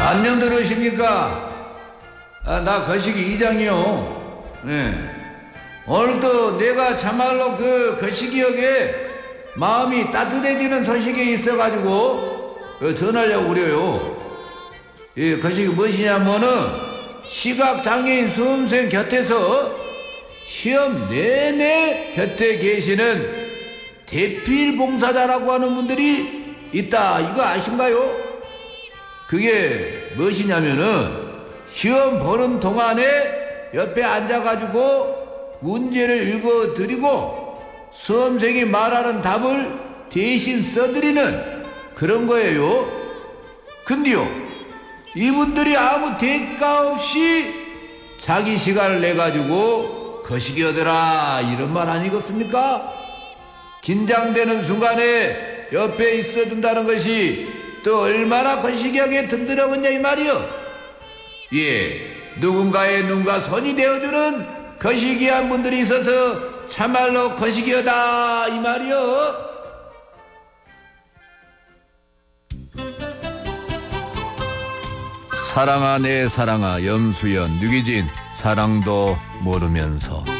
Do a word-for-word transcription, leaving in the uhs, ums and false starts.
안녕 들으십니까? 아, 나 거시기 이장이요. 네. 오늘도 내가 참말로 그 거시기역에 마음이 따뜻해지는 소식이 있어가지고 전하려고 그래요. 이 거시기 무엇이냐면은 시각장애인 수험생 곁에서 시험 내내 곁에 계시는 대필 봉사자라고 하는 분들이 있다. 이거 아신가요? 그게 무엇이냐면은 시험 보는 동안에 옆에 앉아가지고 문제를 읽어드리고 수험생이 말하는 답을 대신 써드리는 그런 거예요. 근데요, 이분들이 아무 대가 없이 자기 시간을 내가지고 거시기하더라 이런 말 아니겠습니까? 긴장되는 순간에 옆에 있어준다는 것이 또 얼마나 거시기하게 든든하겠냐 이 말이요. 예, 누군가의 눈과 손이 되어주는 거시기한 분들이 있어서 참말로 거시기하다 이 말이요. 사랑아 내 사랑아 염수연 류기진 사랑도 모르면서.